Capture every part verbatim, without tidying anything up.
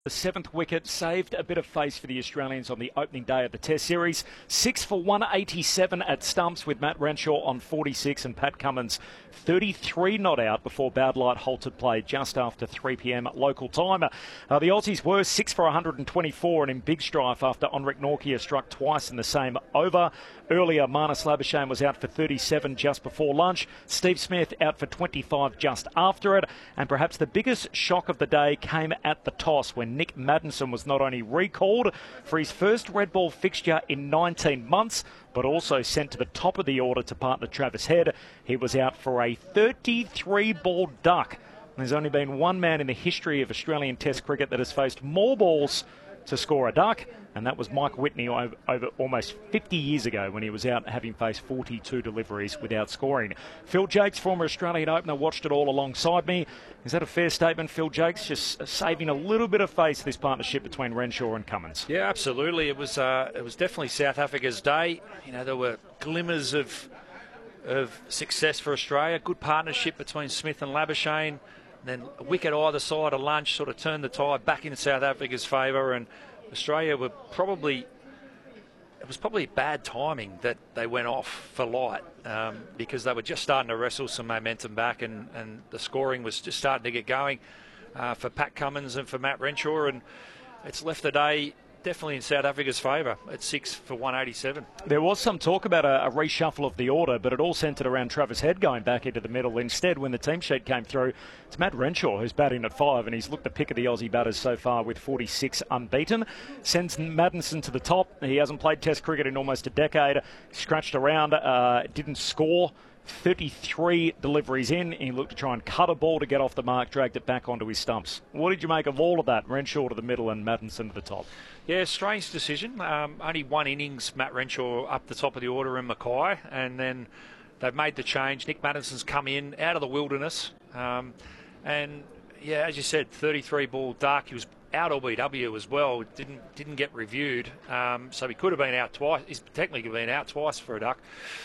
The seventh wicket saved a bit of face for the Australians on the opening day of the Test Series. Six for one eighty-seven at stumps with Matt Renshaw on forty-six and Pat Cummins thirty-three not out before bad light halted play just after three p.m. local time. Uh, the Aussies were six for one twenty-four and in big strife after Henrik Nortje struck twice in the same over. Earlier, Marnus Labuschagne was out for thirty-seven just before lunch. Steve Smith out for twenty-five just after it. And perhaps the biggest shock of the day came at the toss when Nick Maddinson was not only recalled for his first red ball fixture in nineteen months, but also sent to the top of the order to partner Travis Head. He was out for a thirty-three ball duck. There's only been one man in the history of Australian Test cricket that has faced more balls to score a duck, and that was Mike Whitney over, over almost fifty years ago when he was out having faced forty-two deliveries without scoring. Phil Jakes, former Australian opener, watched it all alongside me. Is that a fair statement, Phil Jakes? Just saving a little bit of face this partnership between Renshaw and Cummins. Yeah, absolutely. It was uh, it was definitely South Africa's day. You know, there were glimmers of of success for Australia. Good partnership between Smith and Labuschagne. Then a wicket either side of lunch sort of turned the tide back in South Africa's favour, and Australia were probably, it was probably bad timing that they went off for light um, because they were just starting to wrestle some momentum back, and, and the scoring was just starting to get going uh, for Pat Cummins and for Matt Renshaw, and it's left the day definitely in South Africa's favour at six for one eighty-seven. There was some talk about a, a reshuffle of the order, but it all centred around Travis Head going back into the middle. Instead, when the team sheet came through, it's Matt Renshaw who's batting at five, and he's looked the pick of the Aussie batters so far with forty-six unbeaten. Sends Maddinson to the top. He hasn't played Test cricket in almost a decade. Scratched around, uh, didn't score. thirty-three deliveries in. He looked to try and cut a ball to get off the mark, dragged it back onto his stumps. What did you make of all of that? Renshaw to the middle and Maddinson to the top. Yeah, strange decision. Um, only one innings, Matt Renshaw up the top of the order in Mackay, and then they've made the change. Nick Maddison's come in out of the wilderness, um, and yeah, as you said, thirty-three ball duck. He was out L B W as well. Didn't didn't get reviewed, um, so he could have been out twice. He's technically been out twice for a duck.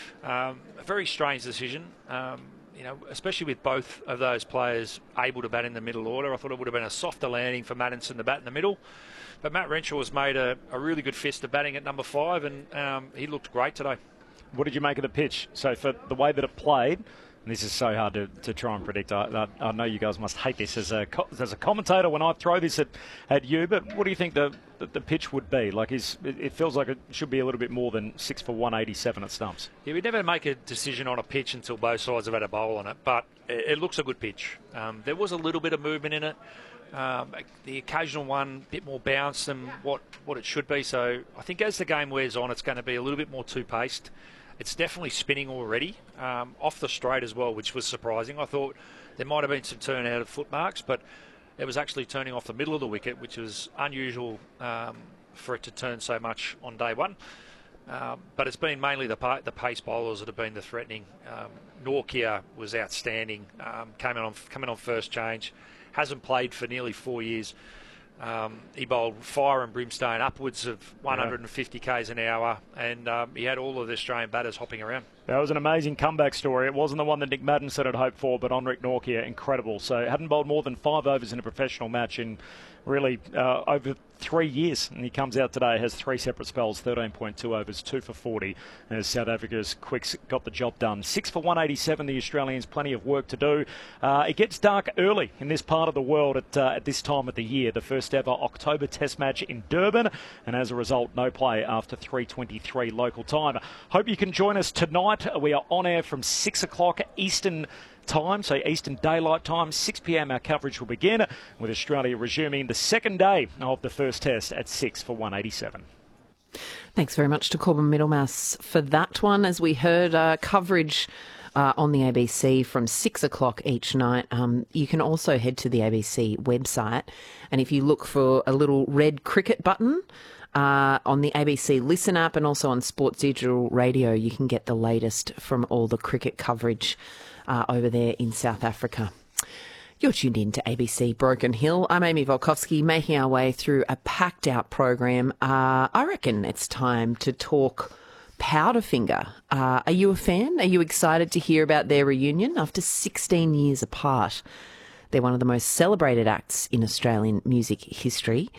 Um, a very strange decision. Um, you know, especially with both of those players able to bat in the middle order. I thought it would have been a softer landing for Maddinson to bat in the middle. But Matt Renshaw has made a, a really good fist of batting at number five, and um, he looked great today. What did you make of the pitch? So for the way that it played, and this is so hard to, to try and predict. I, I, I know you guys must hate this as a as a commentator when I throw this at, at you, but what do you think the, the, the pitch would be? Like, is it feels like it should be a little bit more than six for one eighty-seven at stumps. Yeah, we never make a decision on a pitch until both sides have had a bowl on it, but it, it looks a good pitch. Um, there was a little bit of movement in it. Um, the occasional one, a bit more bounce than what, what it should be. So I think as the game wears on, it's going to be a little bit more two-paced. It's definitely spinning already, um, off the straight as well, which was surprising. I thought there might have been some turn out of foot marks, but it was actually turning off the middle of the wicket, which was unusual um, for it to turn so much on day one. Um, but it's been mainly the, pa- the pace bowlers that have been the threatening. Um, Nortje was outstanding, um, came on coming on first change. Hasn't played for nearly four years. Um, he bowled fire and brimstone upwards of one hundred fifty k's an hour, and um, he had all of the Australian batters hopping around. That was an amazing comeback story. It wasn't the one that Nick Maddinson had hoped for, but Henrik Nortje, incredible. So hadn't bowled more than five overs in a professional match in really uh, over three years. And he comes out today, has three separate spells, thirteen point two overs, two for forty. As South Africa's quicks got the job done. six for one eighty-seven, the Australians, plenty of work to do. Uh, it gets dark early in this part of the world at, uh, at this time of the year. The first ever October Test match in Durban. And as a result, no play after three twenty-three local time. Hope you can join us tonight. We are on air from six o'clock Eastern time, so Eastern Daylight Time, six p.m. our coverage will begin, with Australia resuming the second day of the first test at six for one eighty-seven. Thanks very much to Corbin Middlemas for that one. As we heard, uh, coverage uh, on the A B C from six o'clock each night. Um, you can also head to the A B C website, and if you look for a little red cricket button, Uh, on the A B C Listen app and also on Sports Digital Radio, you can get the latest from all the cricket coverage uh, over there in South Africa. You're tuned in to A B C Broken Hill. I'm Amy Volkovsky, making our way through a packed-out program. Uh, I reckon it's time to talk Powderfinger. Uh, are you a fan? Are you excited to hear about their reunion after sixteen years apart? They're one of the most celebrated acts in Australian music history.